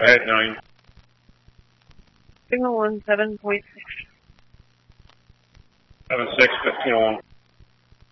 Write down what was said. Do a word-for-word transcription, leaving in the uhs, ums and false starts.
At nine. Signal one seven point six. Seven six fifteen oh one.